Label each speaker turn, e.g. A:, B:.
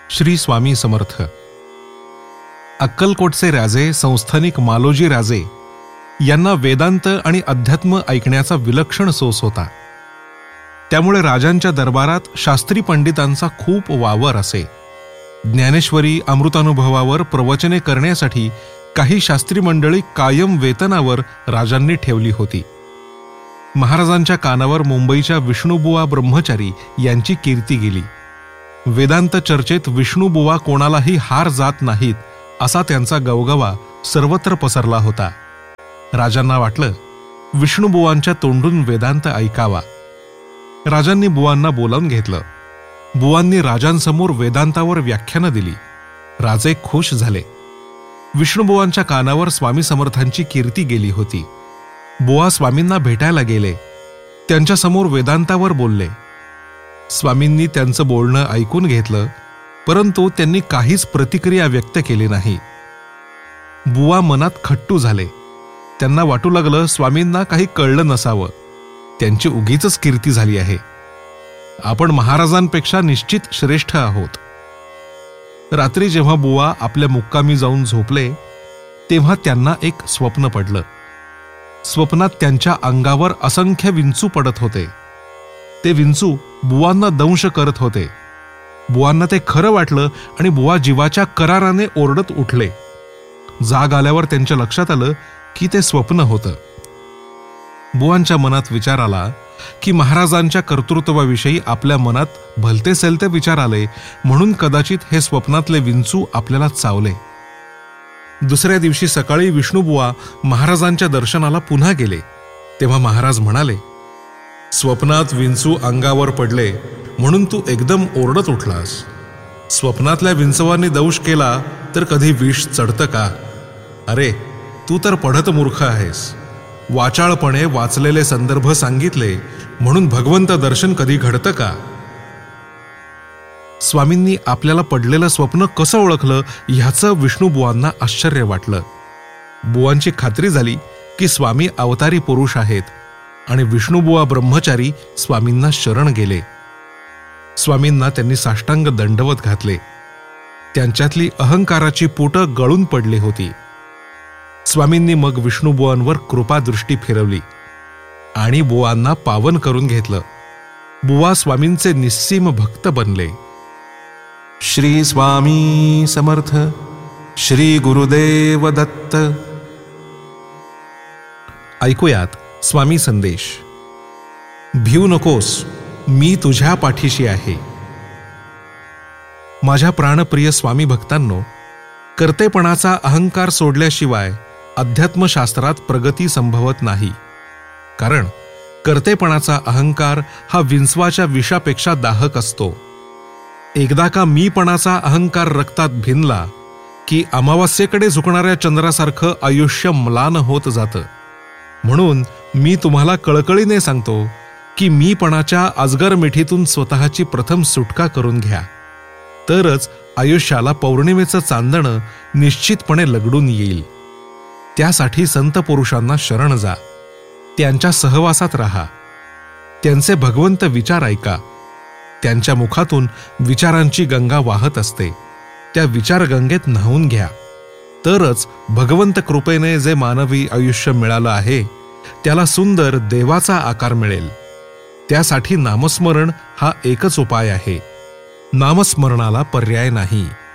A: श्री स्वामी समर्थ. अक्कलकोटचे राजे संस्थानिक मालोजी राजे यांना वेदांत आणि अध्यात्म ऐकण्याचा विलक्षण सोस होता. त्यामुळे राजांच्या दरबारात शास्त्री पंडितांचा खूप वावर असे. ज्ञानेश्वरी अमृतानुभवावर प्रवचने करण्यासाठी काही शास्त्री मंडळी कायम वेतनावर राजांनी ठेवली होती. महाराजांच्या कानावर मुंबईच्या विष्णुबुवा ब्रह्मचारी यांची कीर्ती गेली. वेदांत चर्चेत विष्णुबुवा कोणालाही हार जात नाहीत असा त्यांचा गवगवा सर्वत्र पसरला होता. राजांना वाटलं विष्णुबुवांच्या तोंडून वेदांत ऐकावा. राजांनी बुवांना बोलावून घेतलं. बुवांनी राजांसमोर वेदांतावर व्याख्यानं दिली. राजे खुश झाले. विष्णुबुवांच्या कानावर स्वामी समर्थांची कीर्ती गेली होती. बुवा स्वामींना भेटायला गेले. त्यांच्यासमोर वेदांतावर बोलले. स्वामींनी त्यांचं बोलणं ऐकून घेतलं, परंतु त्यांनी काहीच प्रतिक्रिया व्यक्त केली नाही. बुवा मनात खट्टू झाले. त्यांना वाटू लागलं स्वामींना काही कळलं नसावं, त्यांची उगीचच कीर्ती झाली आहे. आपण महाराजांपेक्षा निश्चित श्रेष्ठ आहोत. रात्री जेव्हा बुवा आपल्या मुक्कामी जाऊन झोपले तेव्हा त्यांना एक स्वप्न पडलं. स्वप्नात त्यांच्या अंगावर असंख्य विंचू पडत होते. ते विंचू बुवांना दंश करत होते. बुवांना ते खरं वाटलं आणि बुवा जीवाच्या कराराने ओरडत उठले. जाग आल्यावर त्यांच्या लक्षात आलं की ते स्वप्न होतं. बुवांच्या मनात विचार आला की महाराजांच्या कर्तृत्वाविषयी आपल्या मनात भलते सलते विचार आले, म्हणून कदाचित हे स्वप्नातले विंचू आपल्याला चावले. दुसऱ्या दिवशी सकाळी विष्णुबुवा महाराजांच्या दर्शनाला पुन्हा गेले. तेव्हा महाराज म्हणाले, स्वप्नात विंचू अंगावर पडले म्हणून तू एकदम ओरडत उठलास. स्वप्नातल्या विंचवांनी दंश केला तर कधी विष चढतं का? अरे, तू तर पढत मूर्ख आहेस. वाचाळपणे वाचलेले संदर्भ सांगितले म्हणून भगवंत दर्शन कधी घडतं का? स्वामींनी आपल्याला पडलेलं स्वप्न कसं ओळखलं ह्याचं विष्णुबुवांना आश्चर्य वाटलं. बुवांची खात्री झाली की स्वामी अवतारी पुरुष आहेत आणि विष्णुबुवा ब्रह्मचारी स्वामींना शरण गेले. स्वामींना त्यांनी साष्टांग दंडवत घातले. त्यांच्यातली अहंकाराची पोटं गळून पडली होती. स्वामींनी मग विष्णुबुवांवर कृपादृष्टी फिरवली आणि बुवांना पावन करून घेतलं. बुवा स्वामींचे निस्सीम भक्त बनले. श्री स्वामी समर्थ. श्री गुरुदेव दत्त. ऐकूयात स्वामी संदेश. भिऊ नकोस, मी तुझ्या पाठीशी आहे. माझ्या प्राणप्रिय स्वामी भक्तांनो, कर्तेपणाचा अहंकार सोडल्याशिवाय अध्यात्मशास्त्रात प्रगती संभवत नाही. कारण कर्तेपणाचा अहंकार हा विंचवाच्या विषापेक्षा दाहक असतो. एकदा का मीपणाचा अहंकार रक्तात भिनला की अमावास्येकडे झुकणाऱ्या चंद्रासारखं आयुष्य म्लान होत जातं. म्हणून मी तुम्हाला कळकळीने सांगतो की मीपणाच्या अजगर मिठीतून स्वतःची प्रथम सुटका करून घ्या. तरच आयुष्याला पौर्णिमेचं चांदणं निश्चितपणे लगडून येईल. त्यासाठी संत पुरुषांना शरण जा. त्यांच्या सहवासात राहा. त्यांचे भगवंत विचार ऐका. त्यांच्या मुखातून विचारांची गंगा वाहत असते. त्या विचारगंगेत न्हावून घ्या. तरच भगवंत कृपेने जे मानवी आयुष्य मिळालं आहे त्याला सुंदर देवाचा आकार मिळेल. त्यासाठी नामस्मरण हा एकच उपाय आहे. नामस्मरणाला पर्याय नाही.